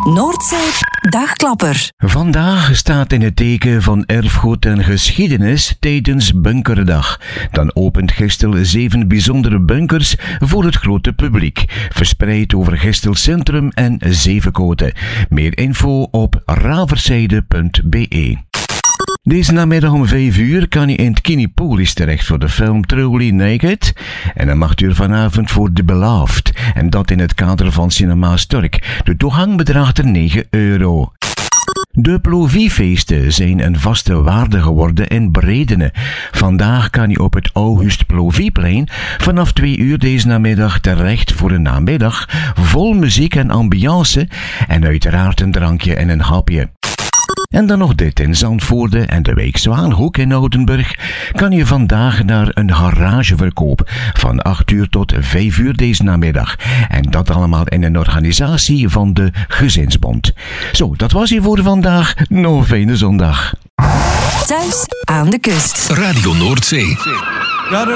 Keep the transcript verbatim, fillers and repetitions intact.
Noordzee Dagklapper. Vandaag staat in het teken van erfgoed en geschiedenis tijdens Bunkerdag. Dan opent Gistel zeven bijzondere bunkers voor het grote publiek, verspreid over Gistel Centrum en Zevenkoten. Meer info op raverzijde punt b e. Deze namiddag om vijf uur kan je in het Kinepolis terecht voor de film Truly Naked. En dan mag u vanavond voor The Beloved. En dat in het kader van Cinema Stork. De toegang bedraagt er negen euro. De Ploviefeesten zijn een vaste waarde geworden in Bredene. Vandaag kan je op het August Plovieplein vanaf twee uur deze namiddag terecht voor een namiddag vol muziek en ambiance en uiteraard een drankje en een hapje. En dan nog dit, in Zandvoorde en de wijk Zwaanhoek in Oudenburg kan je vandaag naar een garageverkoop van acht uur tot vijf uur deze namiddag. En dat allemaal in een organisatie van de Gezinsbond. Zo, dat was hier voor vandaag. Nog een fijne zondag. Thuis aan de kust. Radio Noordzee.